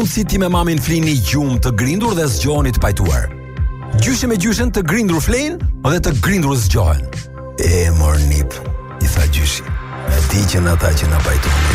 Si ti me mamin flini gjumë të grindur dhe zgjoheni të pajtuar. Gjyshe me gjyshen të grindur flenë dhe të grindur zgjohen. E mor nip, i tha gjyshi. E di që në ata që në pajtuar